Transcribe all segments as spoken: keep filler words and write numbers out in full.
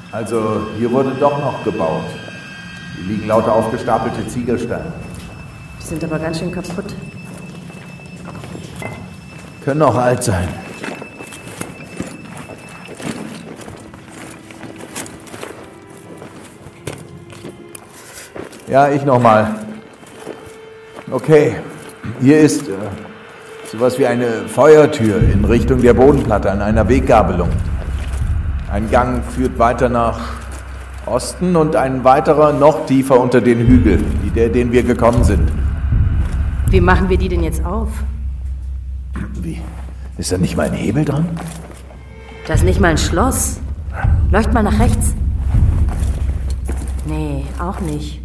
Also, hier wurde doch noch gebaut. Hier liegen lauter aufgestapelte Ziegelsteine. Die sind aber ganz schön kaputt. Können auch alt sein. Ja, ich nochmal. Okay, hier ist äh, sowas wie eine Feuertür in Richtung der Bodenplatte an einer Weggabelung. Ein Gang führt weiter nach Osten und ein weiterer noch tiefer unter den Hügel, wie der, den wir gekommen sind. Wie machen wir die denn jetzt auf? Wie? Ist da nicht mal ein Hebel dran? Das ist nicht mal ein Schloss. Leucht mal nach rechts. Nee, auch nicht.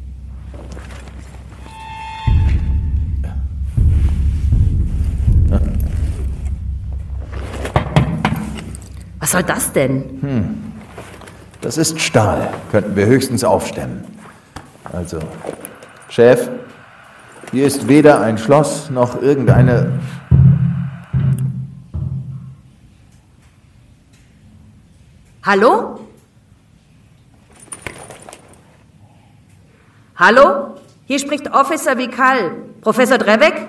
Was soll das denn? Hm. Das ist Stahl. Könnten wir höchstens aufstemmen. Also, Chef, hier ist weder ein Schloss noch irgendeine... Hallo? Hallo? Hier spricht Officer Vikal. Professor Drevek?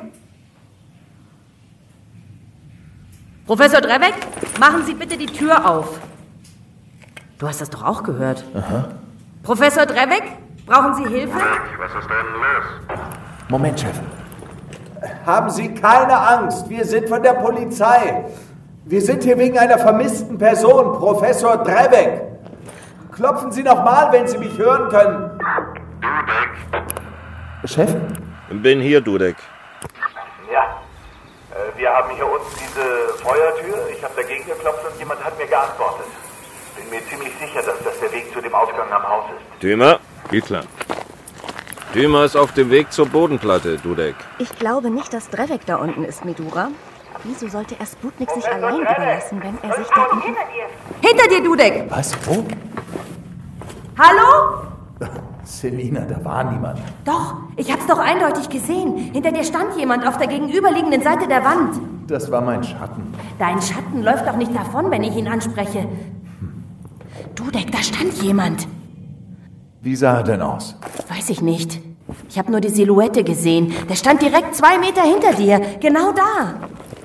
Professor Drevek, machen Sie bitte die Tür auf. Du hast das doch auch gehört. Aha. Professor Drevek, brauchen Sie Hilfe? Was ist denn los? Moment, Chef. Haben Sie keine Angst, wir sind von der Polizei. Wir sind hier wegen einer vermissten Person, Professor Drevek. Klopfen Sie nochmal, wenn Sie mich hören können. Dudek. Chef? Bin hier, Dudek. Ja, äh, wir haben hier unten diese Feuertür. Ich habe dagegen geklopft und jemand hat mir geantwortet. Bin mir ziemlich sicher, dass das der Weg zu dem Ausgang am Haus ist. Tümer? Geht klar. Tümer ist auf dem Weg zur Bodenplatte, Dudek. Ich glaube nicht, dass Drevek da unten ist, Medura. Wieso sollte er Sputnik sich allein überlassen, wenn er sich da unten... Hinter dir, Dudek! Was? Wo? Hallo? Selina, da war niemand. Doch, ich hab's doch eindeutig gesehen. Hinter dir stand jemand auf der gegenüberliegenden Seite der Wand. Das war mein Schatten. Dein Schatten läuft doch nicht davon, wenn ich ihn anspreche. Dudek, da stand jemand. Wie sah er denn aus? Weiß ich nicht. Ich habe nur die Silhouette gesehen. Der stand direkt zwei Meter hinter dir. Genau da.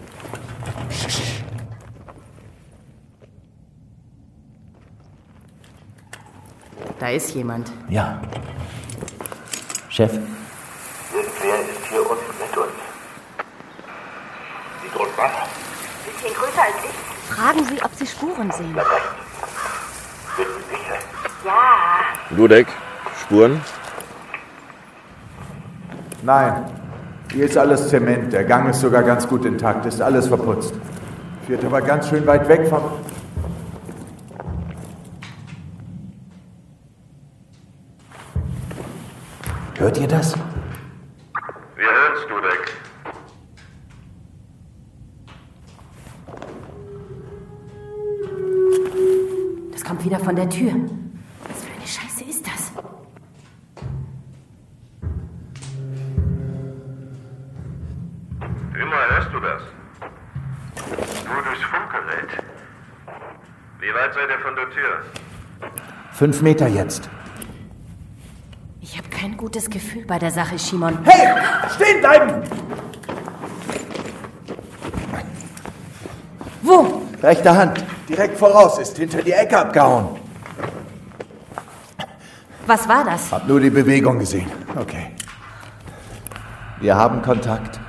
Da ist jemand. Ja. Chef? Irgendwer ist hier unten mit uns. Sieht rot was? Bisschen größer als ich. Fragen Sie, ob Sie Spuren sehen. Da rechts. Sind Sie sicher? Ja. Dudek, Spuren? Nein. Hier ist alles Zement. Der Gang ist sogar ganz gut intakt. Ist alles verputzt. Führt aber ganz schön weit weg vom... Hört ihr das? Wir hören's, Dudek. Das kommt wieder von der Tür. Was für eine Scheiße ist das? Immer hörst du das? Nur durchs Funkgerät. Wie weit seid ihr von der Tür? Fünf Meter jetzt. Ich habe kein gutes Gefühl bei der Sache, Shimon. Hey, stehen bleiben! Wo? Rechte Hand. Direkt voraus. Ist hinter die Ecke abgehauen. Was war das? Hab nur die Bewegung gesehen. Okay. Wir haben Kontakt.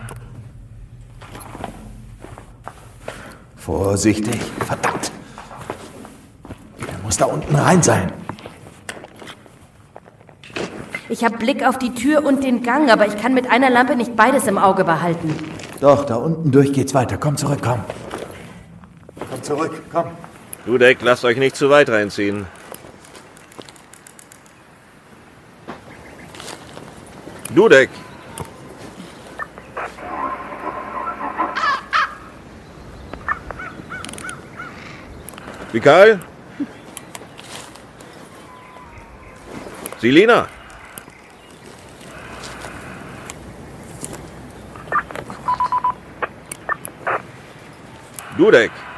Vorsichtig. Verdammt. Er muss da unten rein sein. Ich habe Blick auf die Tür und den Gang, aber ich kann mit einer Lampe nicht beides im Auge behalten. Doch, da unten durch geht's weiter. Komm zurück, komm. Komm zurück, komm. Dudek, lasst euch nicht zu weit reinziehen. Dudek! Vikal? Selina? Dudek!